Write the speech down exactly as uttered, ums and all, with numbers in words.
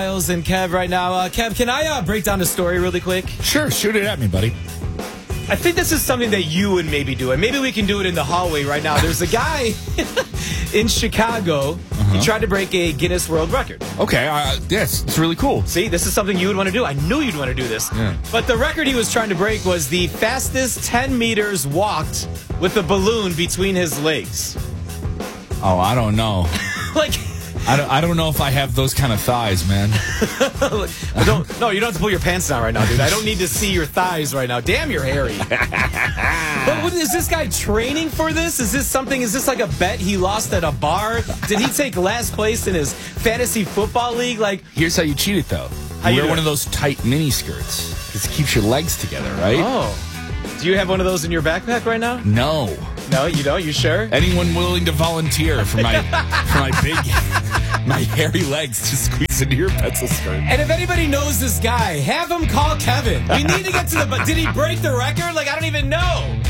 Miles and Kev right now. Uh, Kev, can I uh, break down the story really quick? Sure, shoot it at me, buddy. I think this is something that you would maybe do, and maybe we can do it in the hallway right now. There's a guy in Chicago. Uh-huh. He tried to break a Guinness World Record. Okay, uh, yes, it's really cool. See, this is something you would want to do. I knew you'd want to do this. Yeah. But the record he was trying to break was the fastest ten meters walked with a balloon between his legs. Oh, I don't know. Like... I don't, I don't know if I have those kind of thighs, man. don't, no, you don't have to pull your pants down right now, dude. I don't need to see your thighs right now. Damn, you're hairy. But what, is this guy training for this? Is this something? Is this like a bet he lost at a bar? Did he take last place in his fantasy football league? Like, here's how you cheat it, though. How You you wear do one it? of those tight mini skirts. This keeps your legs together, right? oh, do you have one of those in your backpack right now? No. No, you don't. You sure? Anyone willing to volunteer for my for my big, my hairy legs to squeeze into your pencil skirt? And if anybody knows this guy, have him call Kevin. We need to get to the. But did he break the record? Like, I don't even know.